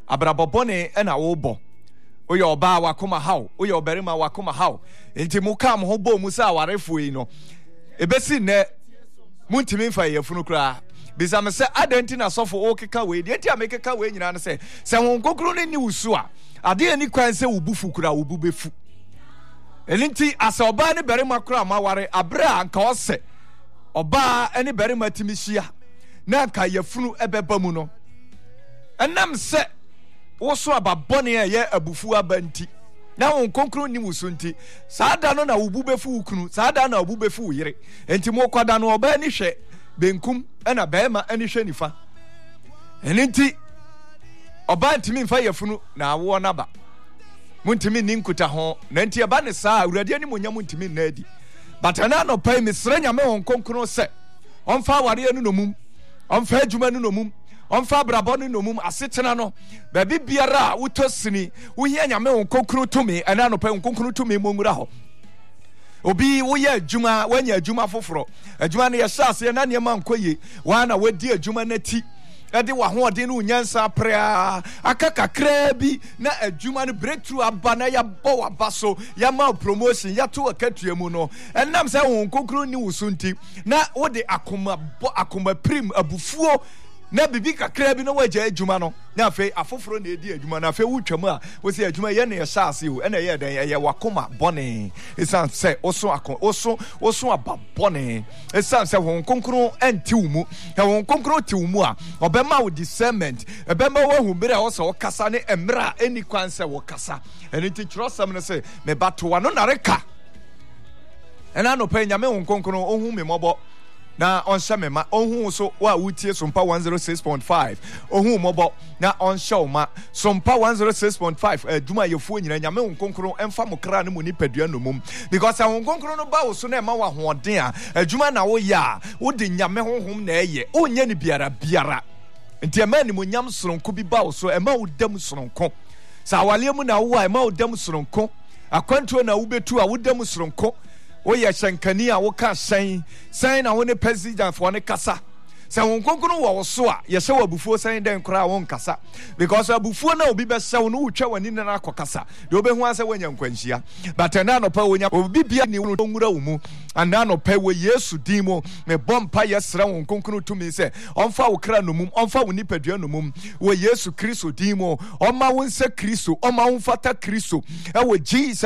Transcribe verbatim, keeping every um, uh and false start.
abrabobone ena wo bo oye oba wakoma haw oye oberima wakoma haw enti mu kam ho bo mu sa warefo yi no ebesi ne muntimi mfa yefunu kura bisa me se adenti na sofo o keka we de enti amekeka we nyina ne se se won kokuru ne ni wusu a ade ani kwan se wubufu kura wubu befu enti asa oba ne berima kura ma ware abra anka ose oba ene berima timihia na anka yefunu ebeba mu no enam se woso ababone ye abufu abanti na won konkro ni wusunti saada no na wubu befu ukunu saada na wubu befu yire enti mo kwada no oba ni hwe benkum ena bema eni hwe nifa enti oba ntimi mfa yefunu na awo naba muntimi ni nkuta ho na enti eba ne saa awurade ani monyam ntimi na adi batana no pai misra nyame won konkro se onfa ware anu no mum onfa adwuma anu no mum onfa brabo no nomum asetena no ba bibiara wutosini wohia nyame won konkro tumi ana no pai won konkro tumi momura ho obi woyɛ adwuma wanya adwuma foforo adwuma no yɛ hyase na ne ma nkoye wa na wadi adwuma nati ade wa ho ode no nyansa prea aka kakra bi na adwuma no breakthrough aba na ya bɔ waba so ya ma promotion ya to akatua mu no ɛnam sɛ won konkro ni wusunti na wode akoma akoma prim abufuo na bibi kakra bi no waje adwuma no na afei afoforo na edi adwuma na afei wutwam a wo se adwuma ye na ye hyase o na ye dan ye wakoma bone esan se oso akon oso oso aba bone esan se won konkro enti umu e won konkro ti umu a obema wo discernment ebema wo hu bere a wo se wo kasa ne emra eni kwan se wo kasa eni ti trosam ne se me bato wa no na reka ena no pe nyame won konkro ohun me mobo na on shame ma ohun so wa wutie sompa one oh six point five ohun mobo na on show ma sompa one oh six point five aduma yefu nyina nyame won konkro emfa mokra ne mu ni padua no mum because won konkro no ba wo so na ma wa hoden a aduma na wo ya wo de nyame honhom na eye onye ni biara biara nti ema ni mo nyam soronko bi ba wo so ema wo dam soronko sa wale mu na wo ema wo dam soronko akwanto na wo betu a wo dam soronko oye shankani a wo ka san san na wo ne president fo ne kasa se won konkunu wo so a ye se wabufuo san den kra won kasa because abufuo na obi be se wo no wutwa wani na akokasa de obehu ase wanya nkwanhia but na no pa wonya obi bia ni wo nwura wo mu ana no pa wo Yesu dimo me bompa yesra won konkunu tumi se onfa wo kra no mum onfa wo nipadua no mum wo Yesu Kristo dimo oma wo nse Kristo oma wo fata Kristo e wo Jesus